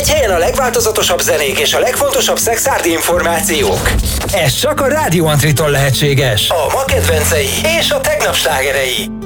Egy helyen a legváltozatosabb zenék és a legfontosabb szexárdi információk. Ez csak a Rádió Antritól lehetséges. A ma kedvencei és a tegnap slágerei.